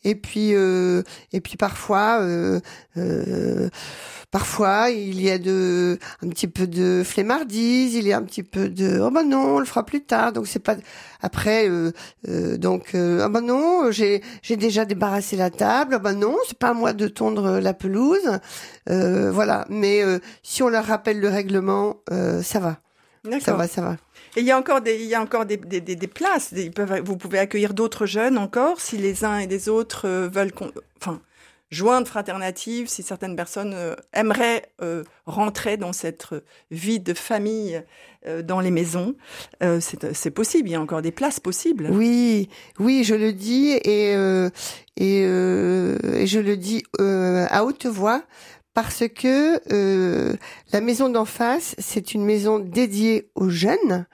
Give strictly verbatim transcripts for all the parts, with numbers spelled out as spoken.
Et puis, euh, et puis parfois, euh, euh, parfois il y a de, un petit peu de flemmardise, il y a un petit peu de, oh ben non, on le fera plus tard. Donc c'est pas, après, euh, euh, donc, euh, oh ben non, j'ai, j'ai déjà débarrassé la table. Oh ben non, c'est pas à moi de tondre la pelouse. Euh, voilà. Mais euh, si on leur rappelle le règlement, euh, ça va. D'accord. Ça va, ça va. Et il y a encore des, il y a encore des, des, des, des places. Des, ils peuvent, vous pouvez accueillir d'autres jeunes encore si les uns et les autres euh, veulent, con, enfin, joindre Fraternative, si certaines personnes euh, aimeraient euh, rentrer dans cette vie de famille euh, dans les maisons. Euh, c'est, c'est possible. Il y a encore des places possibles. Oui, oui, je le dis et euh, et, euh, et je le dis euh, à haute voix. Parce que euh, la maison d'en face, c'est une maison dédiée aux jeunes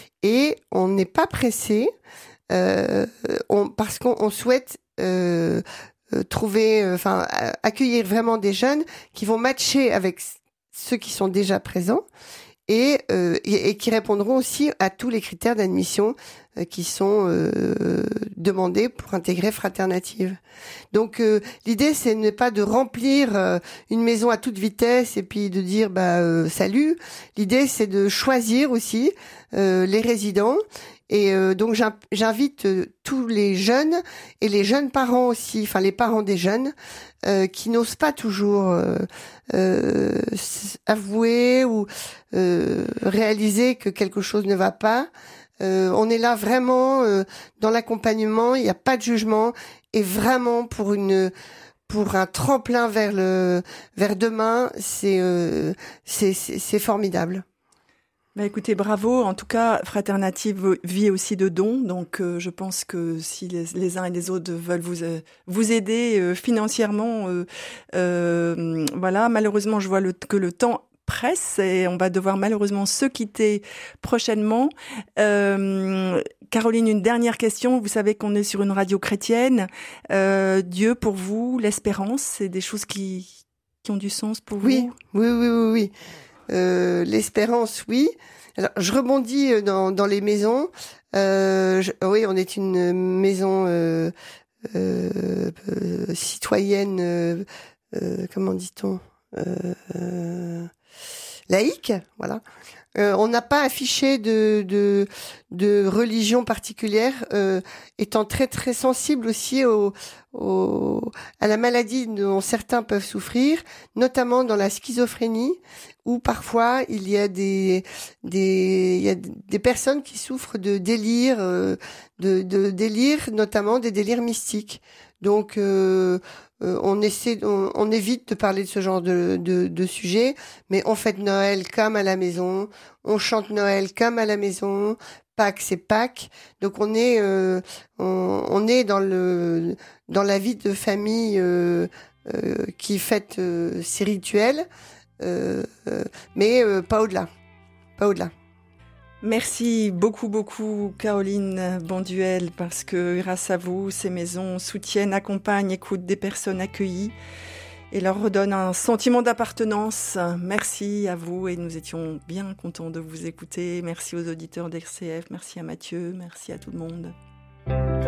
et on n'est pas pressé euh, on, parce qu'on on souhaite euh, trouver, enfin euh, accueillir vraiment des jeunes qui vont matcher avec ceux qui sont déjà présents et, euh, et, et qui répondront aussi à tous les critères d'admission euh, qui sont euh, demandés pour intégrer Fraternative. Donc euh, l'idée c'est n'est pas de remplir euh, une maison à toute vitesse et puis de dire bah euh, salut. L'idée c'est de choisir aussi euh, les résidents et euh, donc j'invite euh, tous les jeunes et les jeunes parents aussi, enfin les parents des jeunes euh, qui n'osent pas toujours euh, euh, avouer ou euh, réaliser que quelque chose ne va pas. Euh, on est là vraiment euh, dans l'accompagnement, il n'y a pas de jugement et vraiment pour une pour un tremplin vers le vers demain, c'est euh, c'est, c'est c'est formidable. Bah écoutez, bravo. En tout cas, Fraternative vit aussi de dons, donc euh, je pense que si les, les uns et les autres veulent vous euh, vous aider euh, financièrement, euh, euh, voilà. Malheureusement, je vois le, que le temps presse et on va devoir malheureusement se quitter prochainement. Euh, Caroline, une dernière question. Vous savez qu'on est sur une radio chrétienne. Euh, Dieu pour vous, l'espérance, c'est des choses qui qui ont du sens pour oui, vous? Oui, oui, oui, oui. Euh, l'espérance, oui. Alors, je rebondis dans, dans les maisons. Euh, je, oui, on est une maison euh, euh, euh, citoyenne. Euh, euh, comment dit-on euh, euh, laïque, voilà. Euh, on n'a pas affiché de, de, de religion particulière, euh, étant très très sensible aussi au, au, à la maladie dont certains peuvent souffrir, notamment dans la schizophrénie, où parfois il y a des, des, il y a des personnes qui souffrent de délires, euh, de, de délires, notamment des délires mystiques. Donc, euh, euh, on essaie, on, on évite de parler de ce genre de, de, de sujet, mais on fête Noël comme à la maison, on chante Noël comme à la maison, Pâques c'est Pâques, donc on est, euh, on, on est dans le, dans la vie de famille euh, euh, qui fête euh, ces rituels, euh, euh, mais euh, pas au-delà, pas au-delà. Merci beaucoup, beaucoup, Caroline Bonduel, parce que grâce à vous, ces maisons soutiennent, accompagnent, écoutent des personnes accueillies et leur redonnent un sentiment d'appartenance. Merci à vous et nous étions bien contents de vous écouter. Merci aux auditeurs d'R C F, merci à Mathieu, merci à tout le monde.